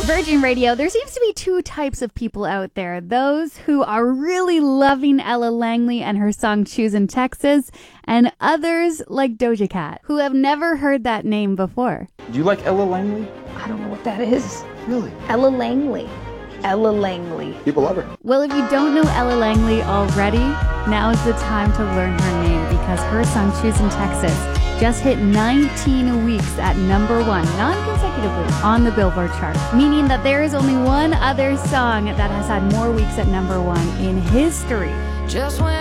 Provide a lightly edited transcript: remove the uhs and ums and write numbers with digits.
Virgin Radio, there seems to be two types of people out there. Those who are really loving Ella Langley and her song Choosin' Texas, and others like Doja Cat, who have never heard that name before. Do you like Ella Langley? I don't know what that is. Really? Ella Langley. Ella Langley. People love her. Well, if you don't know Ella Langley already, now is the time to learn her name, because her song Choosin' Texas just hit 19 weeks at number 1, non-consecutively, on the Billboard chart, meaning that there is only one other song that has had more weeks at number 1 in history. Just when